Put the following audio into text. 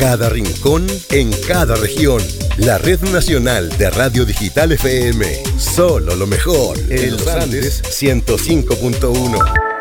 cada rincón, en cada región. La Red Nacional de Radio Digital FM. Solo lo mejor. En Los Andes 105.1.